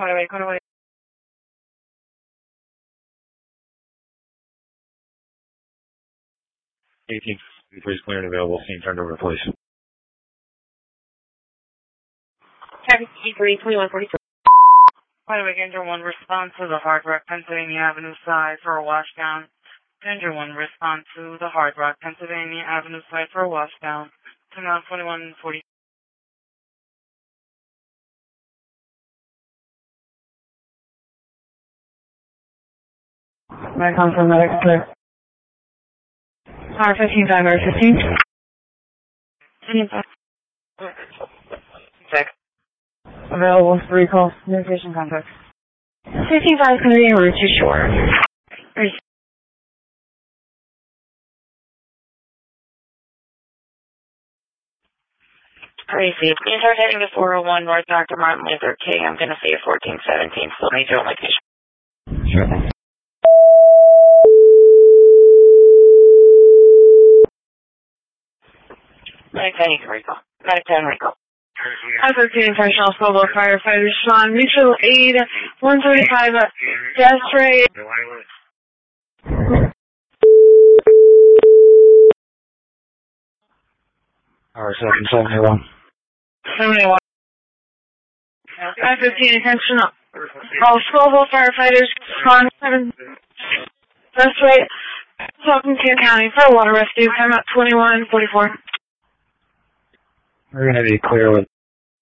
Quite away. 18, please clear and available. Scene turned over, please. Traffic 2144. Quite away, Danger 1, respond to the Hard Rock, Pennsylvania Avenue side for a washdown. Danger 1, respond to the Hard Rock, Pennsylvania Avenue side for a washdown. To now 2140. Right on from medic clear. R15, 5, R15. 6. Available 3 calls. Communication contact. 15-5 Canadian route to shore. Crazy. These are heading to 401 North Dr. Martin Luther King. I'm going to say 1417. Still need your location. Sure. Medic 10 recall. Medic 10 recall. I-13 International Global Firefighters respond. Mutual aid 135 death rate. R771. 71. I-15 intentional. All Global Firefighters respond 7 death rate. Talking to County for water rescue. Time out 2144. We're going to be clear with.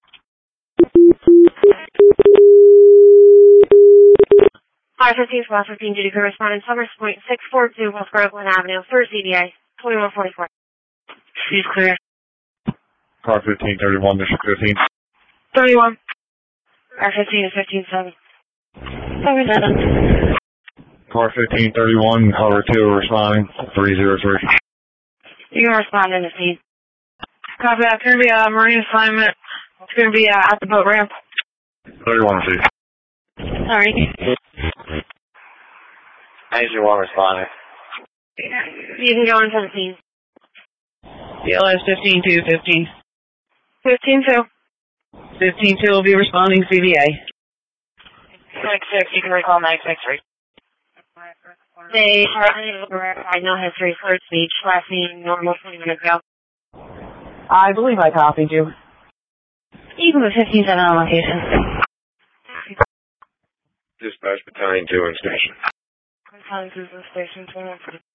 I-15 duty crew responding. Summers Point 642 West Groveland Avenue, 3rd CBA, 2144. She's clear. Car 1531, District 15. 31. R-15 is 15-7. 77. Car 1531, cover 2, responding. 303. You can respond in the scene. Copy that. It's going to be a marine assignment. It's going to be at the boat ramp. 31, please. Sorry. 91 responding. You can go into the scene. DLS 15-2, 15. 15-2. 15-2 will be responding CVA. 96, you can recall 963. They are unable to verify no history, slurred speech, last name, normal 20 minutes ago. I believe I copied you. You can put 15-7 on location. Dispatch Battalion 2 in station. Battalion 2 in station, 2140.